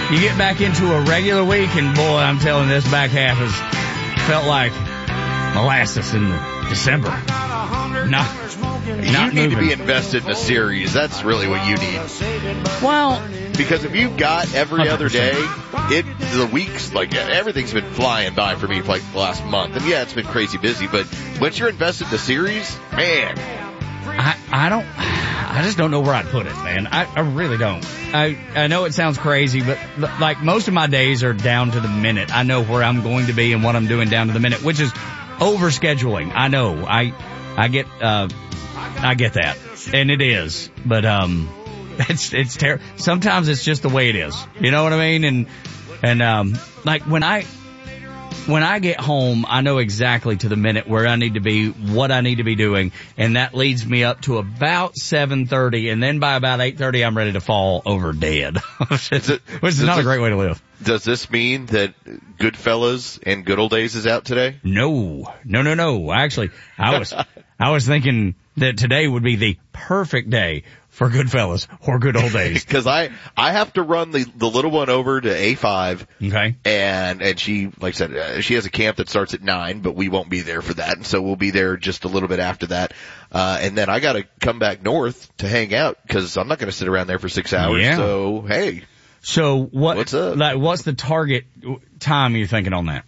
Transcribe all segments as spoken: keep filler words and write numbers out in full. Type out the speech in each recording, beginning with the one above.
you get back into a regular week, and boy, I'm telling you, this back half has felt like molasses in December. Not, you not need moving. to be invested in a series. That's really what you need. Well, because if you've got every one hundred percent. other day, it the weeks like everything's been flying by for me for like the last month, and yeah, it's been crazy busy. But once you're invested in a series, man, I I don't I just don't know where I'd put it, man. I I really don't. I I know it sounds crazy, but like most of my days are down to the minute. I know where I'm going to be and what I'm doing down to the minute, which is over scheduling. I know. I I get uh I get that, and it is, but um. It's, it's terrible. Sometimes it's just the way it is. You know what I mean? And, and, um, like when I, when I get home, I know exactly to the minute where I need to be, what I need to be doing. And that leads me up to about seven thirty. And then by about eight thirty, I'm ready to fall over dead. which is, it, which is not this, a great way to live. Does this mean that Goodfellas and Good Old Days is out today? No, no, no, no. Actually, I was, I was thinking that today would be the perfect day for Goodfellas or Good Old Days. Because I, I have to run the, the little one over to A five. Okay. And, and she, like I said, uh, she has a camp that starts at nine, but we won't be there for that. And so we'll be there just a little bit after that. Uh, and then I gotta come back north to hang out because I'm not gonna sit around there for six hours. Yeah. So, hey. So what, what's up? Like, what's the target time you're thinking on that?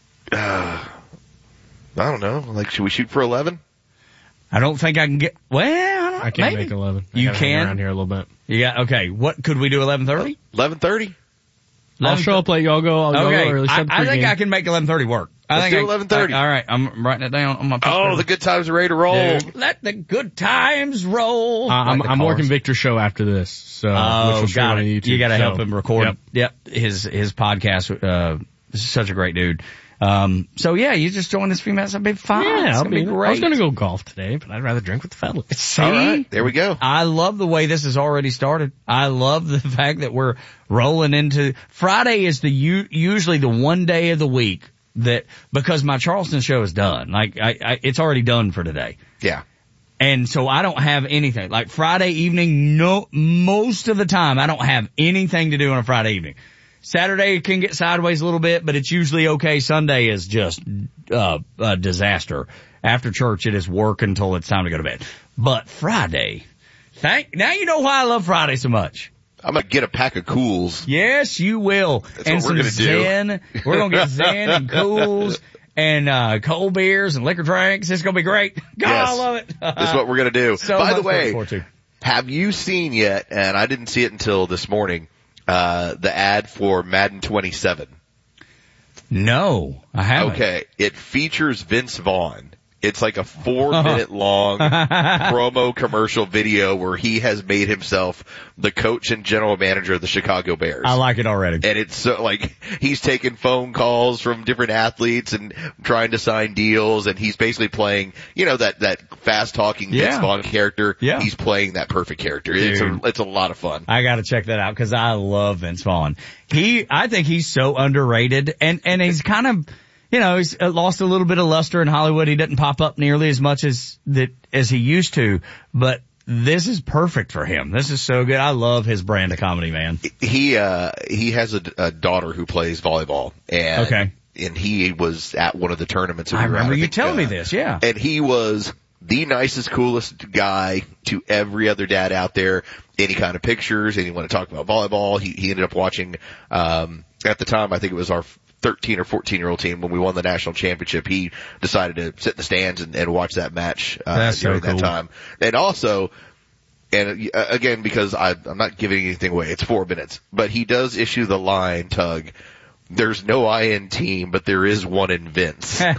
Uh, I don't know. Like, should we shoot for eleven? I don't think I can get, well, I, don't, I can't maybe. make eleven. I You gotta hang can? around here a little bit. Yeah, okay. What, could we do eleven thirty? eleven thirty? I'll show up late. Y'all go. I'll Okay. go early. I, I think I can make eleven thirty work. I Let's think do I- eleven thirty. All right. I'm writing it down on my piece of Oh, paper. the good times are ready to roll. Dude, let the good times roll. Uh, I'm, Like the I'm cars. working Victor's show after this. So, Oh, which will stream got on it. YouTube, You got to so, help him record. Yep. Yep. His his podcast. Uh, this is such a great dude. Um, so yeah, you just join this few minutes. That'll be fine. Yeah, it's I'll gonna be. be great. I was going to go golf today, but I'd rather drink with the fellas. See, All right, there we go. I love the way this has already started. I love the fact that we're rolling into Friday is the u- usually the one day of the week that because my Charleston show is done. Like I, I it's already done for today. Yeah. And so I don't have anything. Like Friday evening, no, most of the time I don't have anything to do on a Friday evening. Saturday can get sideways a little bit, but it's usually okay. Sunday is just, uh, a disaster. After church, it is work until it's time to go to bed. But Friday, thank, now you know why I love Friday so much. I'm gonna get a pack of Cools. Yes, you will. That's and what some we're gonna do. Zen. We're gonna get Zen and Cools and, uh, cold beers and liquor drinks. It's gonna be great. God, Yes. I love it. This is what we're gonna do. So By the much way, looking forward to. have you seen yet, and I didn't see it until this morning, uh, the ad for Madden twenty-seven? No, I haven't. Okay. It features Vince Vaughn. It's like a four minute long promo commercial video where he has made himself the coach and general manager of the Chicago Bears. I like it already. And it's so like he's taking phone calls from different athletes and trying to sign deals, and he's basically playing, you know, that that fast talking Yeah. Vince Vaughn character. Yeah. He's playing that perfect character. It's a Dude. it's a lot of fun. I gotta check that out because I love Vince Vaughn. He, I think he's so underrated, and and he's kind of, you know, he's lost a little bit of luster in Hollywood. He doesn't pop up nearly as much as that as he used to, but this is perfect for him. This is so good. I love his brand of comedy, man. He uh he has a, a daughter who plays volleyball, and Okay. and he was at one of the tournaments. that I we were at, remember you think, telling uh, me this, yeah. And he was the nicest, coolest guy to every other dad out there. Any kind of pictures, and he wanted to talk about volleyball. He he ended up watching um at the time, I think it was our thirteen or fourteen year old team when we won the national championship. He decided to sit in the stands and, and watch that match uh, That's so during cool. that time. And also, and uh, again, because I, I'm not giving anything away, it's four minutes, but he does issue the line, Tug, there's no I in team, but there is one in Vince. That's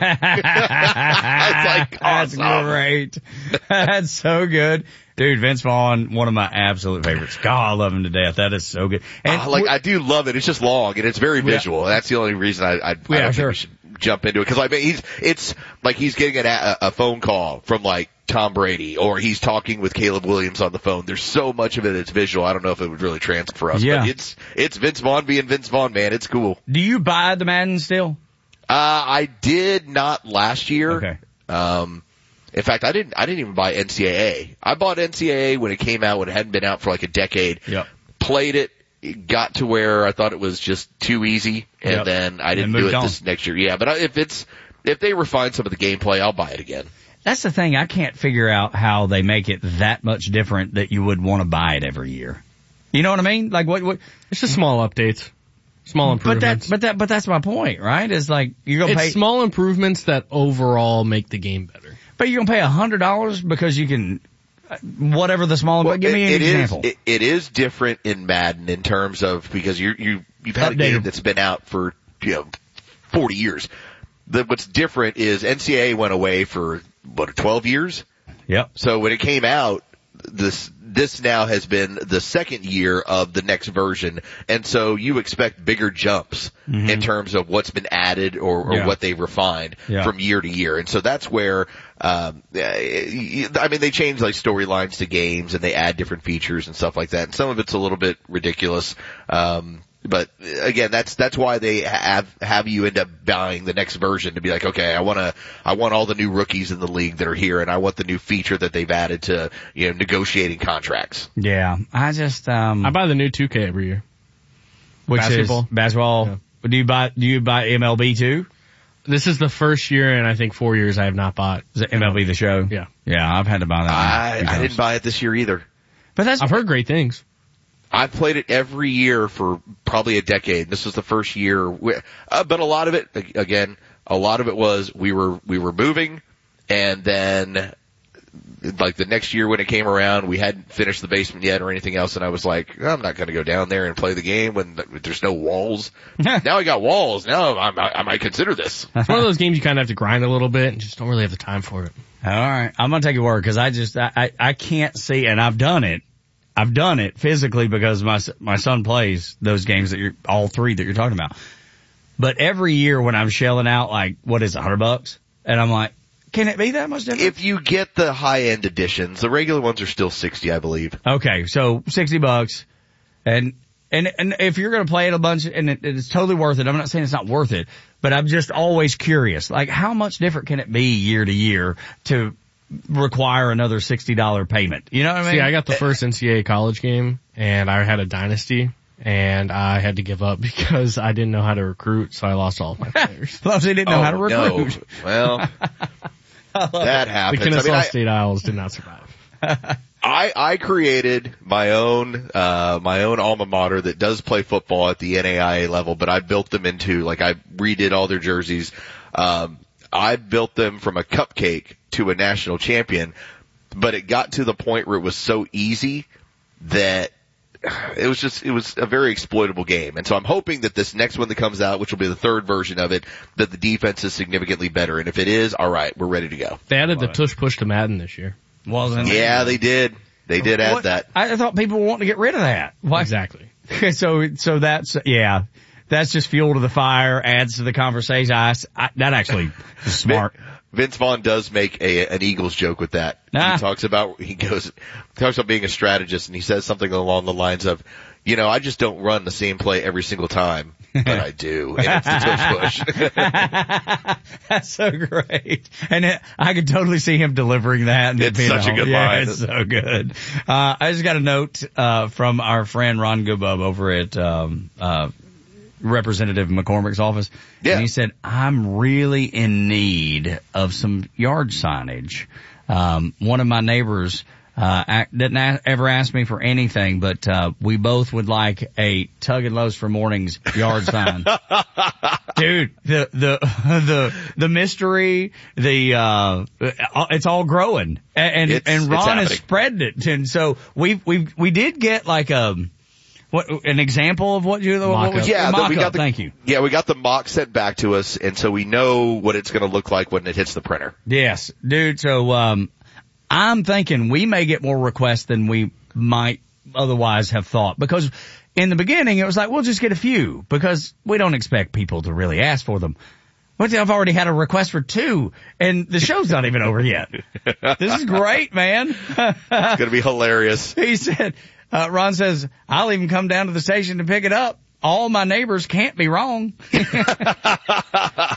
like, That's awesome. great. That's so good. Dude, Vince Vaughn, one of my absolute favorites. God, I love him to death. That is so good. And Uh, like, I do love it. It's just long and it's very visual. That's the only reason I, I, I Yeah, don't sure. think we should jump into it. Cause I mean, he's, it's like he's getting an, a, a phone call from like Tom Brady, or he's talking with Caleb Williams on the phone. There's so much of it that's visual. I don't know if it would really translate for us, Yeah. but it's, it's Vince Vaughn being Vince Vaughn, man. It's cool. do you buy the Madden still? Uh, I did not last year. Okay. Um, in fact, I didn't, I didn't even buy N C double A. I bought N C double A when it came out, when it hadn't been out for like a decade. Yep. Played it, it got to where I thought it was just too easy, and Yep. then I didn't And do moved it on. this next year. Yeah, but I- if it's if they refine some of the gameplay, I'll buy it again. That's the thing. I can't figure out how they make it that much different that you would want to buy it every year. You know what I mean? Like what? what It's just small updates, small but that, improvements. but that, but that's my point, right? Is like you're gonna it's pay, small improvements that overall make the game better. but you're gonna pay a hundred dollars because you can, uh, whatever the small. Well, give me an it, it example. Is, it, it is different in Madden in terms of because you you you've had a Updated. game that's been out for you know forty years. The, what's different is N C double A went away for what twelve years. Yep. So when it came out, this this now has been the second year of the next version, and so you expect bigger jumps Mm-hmm. in terms of what's been added or, or Yeah. what they've refined Yeah. from year to year, and so that's where um, I mean they change like storylines to games and they add different features and stuff like that, and some of it's a little bit ridiculous. Um, But again, that's that's why they have have you end up buying the next version to be like, okay, I want to I want all the new rookies in the league that are here, and I want the new feature that they've added to you know negotiating contracts. Yeah. I just um. I buy the new two K every year. which basketball. is basketball. Do you buy? Do you buy M L B too? This is the first year in I think four years I have not bought. Is it M L B the show? Yeah. Yeah. I've had to buy that. I one. I didn't buy it this year either. But that's I've heard great things. I've played it every year for probably a decade. This was the first year, we, uh, but a lot of it, again, a lot of it was we were we were moving, and then like the next year when it came around, we hadn't finished the basement yet or anything else, and I was like, I'm not going to go down there and play the game when there's no walls. Now I got walls. Now I, I, I might consider this. It's one of those games you kind of have to grind a little bit and just don't really have the time for it. All right. I'm going to take your word because I just, I, I, I can't see, and I've done it. I've done it physically because my, my son plays those games that you're, all three that you're talking about. But every year when I'm shelling out like, what is it, a hundred bucks? And I'm like, can it be that much different? If you get the high end editions, the regular ones are still sixty, I believe. Okay. So sixty bucks. And, and, and if you're going to play it a bunch and it, it's totally worth it, I'm not saying it's not worth it, but I'm just always curious, like how much different can it be year to year to require another sixty dollars payment? You know what I mean? See, I got the first N C double A college game, and I had a dynasty, and I had to give up because I didn't know how to recruit, so I lost all of my players. Plus, they didn't know oh, how to recruit. No. Well, that The happens. Kennesaw I mean, I, State Owls did not survive. I, I created my own, uh, my own alma mater that does play football at the N A I A level, but I built them into, like, I redid all their jerseys. Um, I built them from a cupcake to a national champion, but it got to the point where it was so easy that it was just, it was a very exploitable game. And so I'm hoping that this next one that comes out, which will be the third version of it, that the defense is significantly better. And if it is, all right, we're ready to go. They added the tush push to Madden this year. Wasn't Yeah, they did. They did add What? that. I thought people were wanting to get rid of that. Why? Exactly. so, so that's, yeah, that's just fuel to the fire, adds to the conversation. I, I, that actually is smart. Vince Vaughn does make a, an Eagles joke with that. Ah. He talks about, he goes, talks about being a strategist, and he says something along the lines of, you know, I just don't run the same play every single time, but I do. And it's the tush push. That's so great. And it, I could totally see him delivering that. And it It's being such a whole- good yeah, line. It's so good. Uh, I just got a note, uh, from our friend Ron Goodbub over at, um, uh, Representative McCormick's office. Yeah. And he said, I'm really in need of some yard signage. Um, one of my neighbors, uh, act, didn't a- ever ask me for anything, but, uh, we both would like a Tug and Lowe's for Mornings yard sign. Dude, the, the, the, the mystery, the, uh, it's all growing. And, and, It's- and it's Ron has happening. spread it. And so we, we, we did get like a, what, an example of what you, what Mock-up. was Yeah, mock we up, got the, thank you. Yeah, we got the mock sent back to us, and so we know what it's going to look like when it hits the printer. Yes, dude. So, um, I'm thinking we may get more requests than we might otherwise have thought, because in the beginning it was like, we'll just get a few because we don't expect people to really ask for them. But I've already had a request for two and the show's not even over yet. This is great, man. It's going to be hilarious. He said, uh, Ron says, I'll even come down to the station to pick it up. All my neighbors can't be wrong.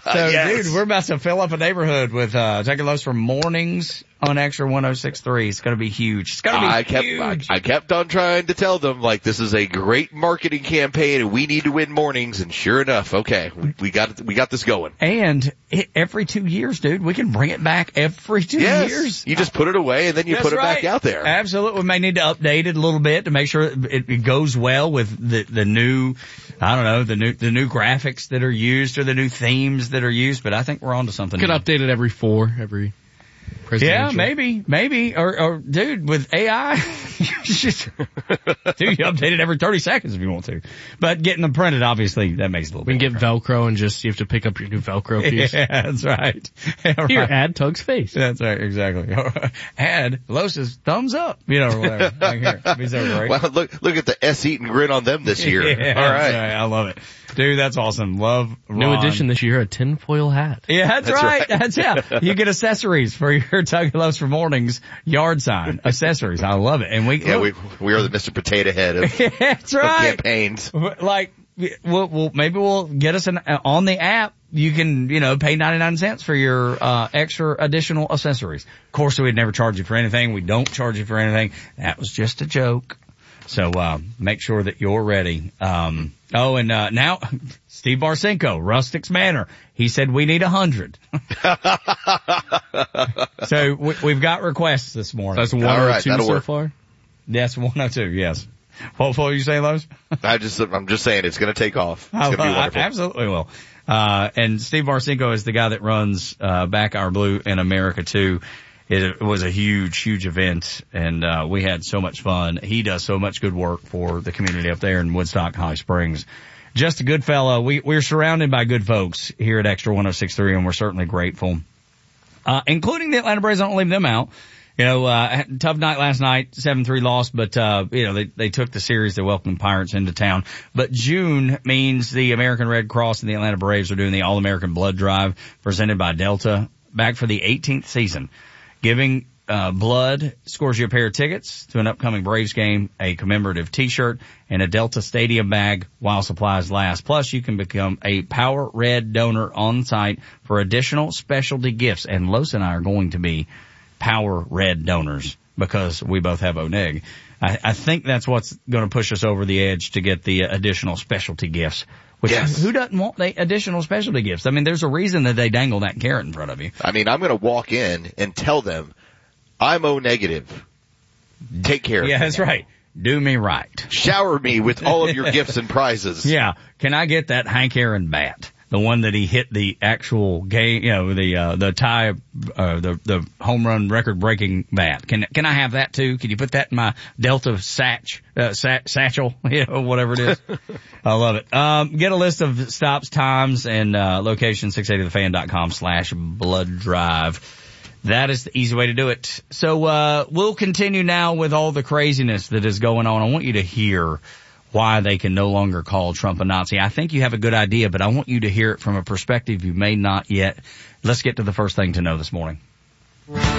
So, Yes. dude, we're about to fill up a neighborhood with uh taking loads for mornings on Extra one oh six point three. It's going to be huge. It's going to be I kept, huge. I, I kept on trying to tell them, like, this is a great marketing campaign and we need to win mornings. And sure enough, okay, we, we got, we got this going. And it, every two years, dude, we can bring it back every two Yes. years. You just put it away and then you That's put it right. back out there. Absolutely. We may need to update it a little bit to make sure it, it goes well with the, the new, I don't know, the new, the new graphics that are used or the new themes that are used, but I think we're on to something. Could new. update it every four, every Yeah, presidential. maybe, maybe, or, or dude, with A I, you just, dude, you update it every thirty seconds if you want to. But getting them printed, obviously, that makes it a little We bit can get Velcro and just, you have to pick up your new Velcro piece. Yeah, that's right. Yeah, Here, right. add Tug's face. That's right, exactly. Add Los's thumbs up, you know, or whatever. Like here, be so great. Well, look, look at the S-eating grin on them this year. Yeah, All right. that's right. I love it. Dude, that's awesome. Love New Ron. addition this year, a tinfoil hat. Yeah, that's, That's right. right. That's, yeah. You get accessories for your Tug Loves for Mornings yard sign. Accessories. I love it. And we, Yeah, look, we, we are the Mister Potato Head of, that's of right. campaigns. Like, we'll, we'll, maybe we'll get us an, uh, on the app. You can, you know, pay ninety-nine cents for your, uh, extra additional accessories. Of course, we'd never charge you for anything. We don't charge you for anything. That was just a joke. So, uh, make sure that you're ready. Um, oh, and, uh, now, Steve Barcinko, Rustics Manor. He said we need a hundred. So we, we've got requests this morning. That's one All or right, two that'll so work. far. That's one oh two, yes. What, what were you saying, Lowe's? I just, I'm just saying it's going to take off. It's going to be I wonderful. absolutely will. Uh, and Steve Barcinko is the guy that runs, uh, Back Our Blue in America too. It, it was a huge, huge event and, uh, we had so much fun. He does so much good work for the community up there in Woodstock, Holly Springs. Just a good fellow. We, we're surrounded by good folks here at Extra one oh six point three and we're certainly grateful. Uh, including the Atlanta Braves. I don't leave them out. You know, uh, had a tough night last night, seven three loss, but, uh, you know, they, they took the series. They welcomed Pirates into town. But June means the American Red Cross and the Atlanta Braves are doing the All-American Blood Drive presented by Delta back for the eighteenth season. Giving, uh, blood scores you a pair of tickets to an upcoming Braves game, a commemorative t-shirt, and a Delta Stadium bag while supplies last. Plus, you can become a Power Red donor on site for additional specialty gifts. And Los and I are going to be Power Red donors because we both have O N E G. I, I think that's what's going to push us over the edge to get the additional specialty gifts. Which, Yes. who doesn't want the additional specialty gifts? I mean, there's a reason that they dangle that carrot in front of you. I mean, I'm going to walk in and tell them I'm O negative. Take care of Yeah, me. that's right. Do me right. Shower me with all of your gifts and prizes. Yeah. Can I get that Hank Aaron bat? The one that he hit the actual game, you know, the, uh, the tie, uh, the, the home run record breaking bat. Can, can I have that too? Can you put that in my Delta satch, uh, sat, satchel, you know, whatever it is? I love it. Um, get a list of stops, times, and, uh, location, six eighty the fan dot com slash blood drive. That is the easy way to do it. So, uh, we'll continue now with all the craziness that is going on. I want you to hear why they can no longer call Trump a Nazi. I think you have a good idea, but I want you to hear it from a perspective you may not yet. Let's get to the first thing to know this morning.